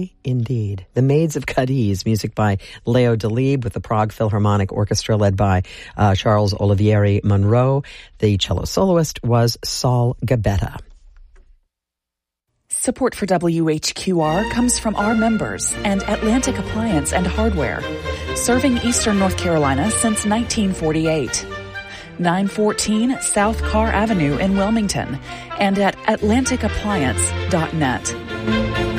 Very indeed. The Maids of Cadiz, music by Leo Delibes with the Prague Philharmonic Orchestra led by Charles Olivieri Monroe. The cello soloist was Saul Gabetta. Support for WHQR comes from our members and Atlantic Appliance and Hardware, serving Eastern North Carolina since 1948. 914 South Carr Avenue in Wilmington and at atlanticappliance.net.